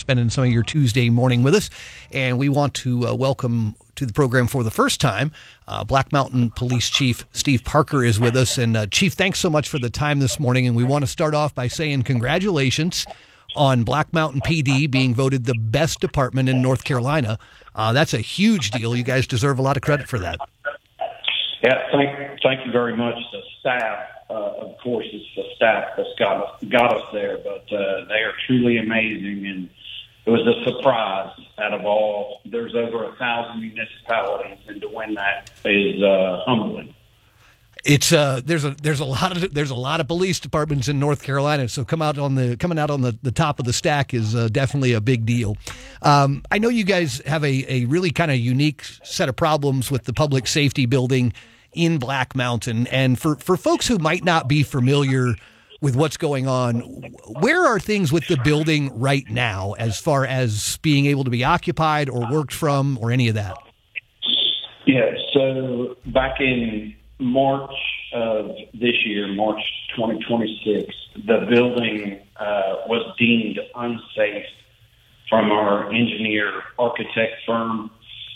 spending some of your Tuesday morning with us. And we want to welcome to the program for the first time, Black Mountain Police Chief Steve Parker is with us. And Chief, thanks so much for the time this morning. And we want to start off by saying congratulations on Black Mountain PD being voted the best department in North Carolina. That's a huge deal. You guys deserve a lot of credit for that. Yeah, thank you very much. The staff, of course, it's the staff that's got us there, but they are truly amazing, and it was a surprise out of all. There's over 1,000 municipalities, and to win that is humbling. It's there's a lot of police departments in North Carolina, so coming out on the top of the stack is definitely a big deal. I know you guys have a really kind of unique set of problems with the public safety building in Black Mountain, and for folks who might not be familiar with what's going on, where are things with the building right now as far as being able to be occupied or worked from or any of that? Yeah, so back in March of this year, March 2026, the building was deemed unsafe from our engineer architect firm.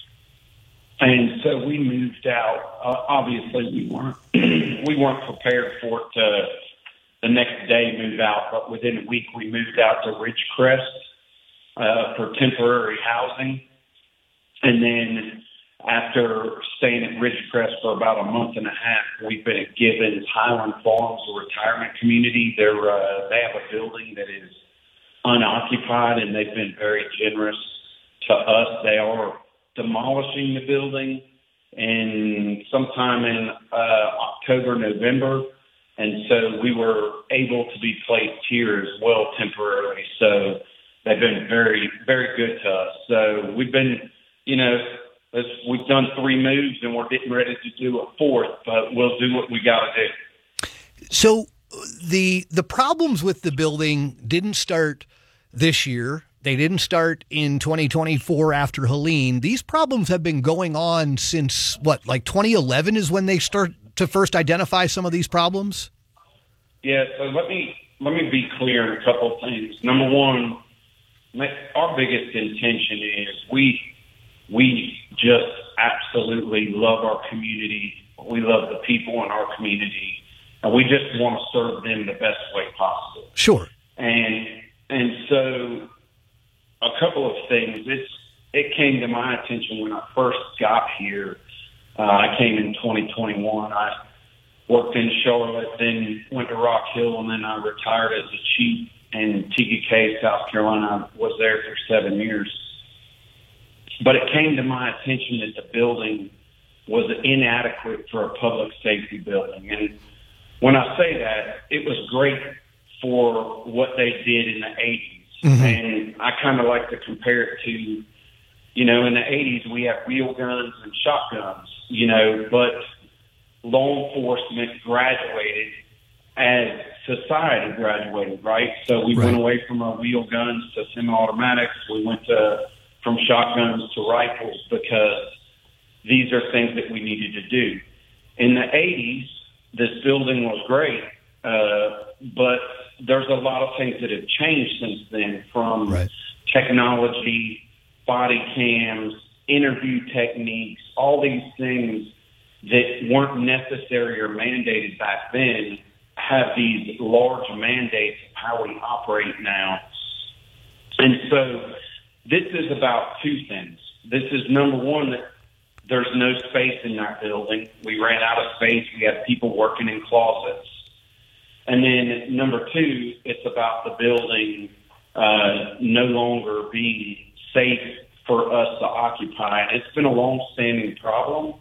And so we moved out. Obviously, we weren't prepared for it to the next day move out, but within a week we moved out to Ridgecrest for temporary housing. And then after staying at Ridgecrest for about a month and a half, we've been given Highland Farms, a retirement community. They have a building that is unoccupied, and they've been very generous to us. They are demolishing the building and sometime in October, November. And so we were able to be placed here as well temporarily. So they've been very, very good to us. So we've been, we've done 3 moves and we're getting ready to do a 4th, but we'll do what we got to do. So the problems with the building didn't start this year. They didn't start in 2024 after Helene. These problems have been going on since, 2011 is when they start to first identify some of these problems? Yeah, so let me be clear on a couple of things. Number one, our biggest intention is we just absolutely love our community. We love the people in our community, and we just want to serve them the best way possible. Sure. And so a couple of things. It came to my attention when I first got here. I came in 2021. I worked in Charlotte, then went to Rock Hill, and then I retired as a chief in TGK, South Carolina. I was there for 7 years. But it came to my attention that the building was inadequate for a public safety building. And when I say that, it was great for what they did in the 80s. Mm-hmm. And I kind of like to compare it to, in the 80s we had wheel guns and shotguns, but law enforcement graduated as society graduated, right? So we went away from our wheel guns to semi-automatics. We went from shotguns to rifles because these are things that we needed to do. In the 80s, this building was great, but there's a lot of things that have changed since then, from technology, body cams, interview techniques, all these things that weren't necessary or mandated back then have these large mandates of how we operate now. And so this is about 2 things. This is, number one, that there's no space in that building. We ran out of space. We had people working in closets. And then number 2, it's about the building no longer being safe for us to occupy. It's been a long-standing problem.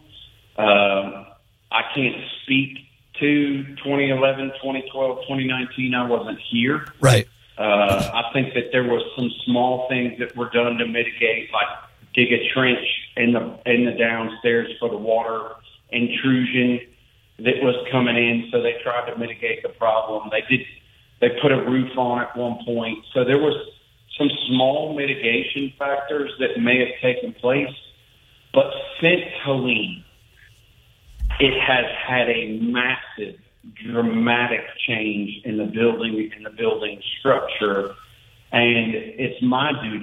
I can't speak to 2011, 2012, 2019. I wasn't here. Right. I think that there was some small things that were done to mitigate, like dig a trench in the downstairs for the water intrusion that was coming in. So they tried to mitigate the problem. They put a roof on at one point. So there was some small mitigation factors that may have taken place. But since Helene, it has had a massive, dramatic change in the building structure. And it's my duty